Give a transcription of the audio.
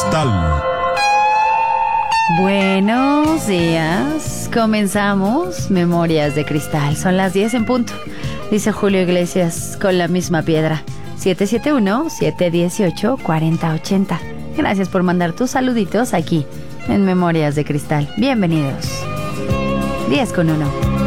Cristal. Buenos días. Comenzamos Memorias de Cristal. Son las 10 en punto. Dice Julio Iglesias con la misma piedra. 771-718-4080. Gracias por mandar tus saluditos aquí en Memorias de Cristal. Bienvenidos. 10 con 1.